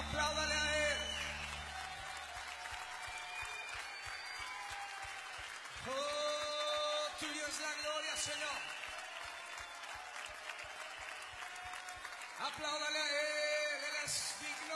Apláudale a Él. Oh, tuyo es la gloria, Señor. Apláudale a Él. Él es digno.